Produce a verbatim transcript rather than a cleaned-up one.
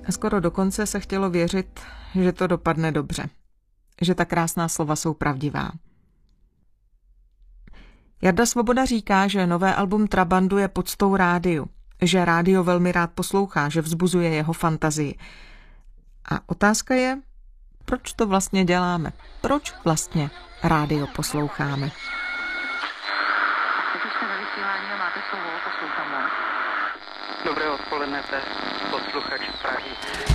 A skoro dokonce se chtělo věřit, že to dopadne dobře. Že ta krásná slova jsou pravdivá. Jarda Svoboda říká, že nové album Trabandu je poctou rádiu, že rádio velmi rád poslouchá, že vzbuzuje jeho fantazii. A otázka je, proč to vlastně děláme? Proč vlastně rádio posloucháme? Teď už jste ve vysílání a máte slovo, posloucháme. Dobré odpoledne, to je posluchač z Prahy.